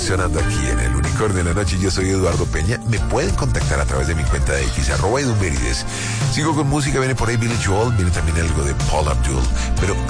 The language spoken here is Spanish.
sonando aquí en El Unicornio de la Noche. Yo soy Eduardo Peña. Me pueden contactar a través de mi cuenta de X, @edumérides. Sigo con música, viene por ahí Billy Joel, viene también algo de Paul Abdul. Pero